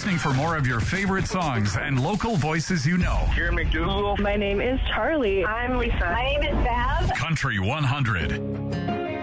listening for more of your favorite songs and local voices you know. Karen McDougal. My name is Charlie. I'm Lisa. My name is Bev. Country 100.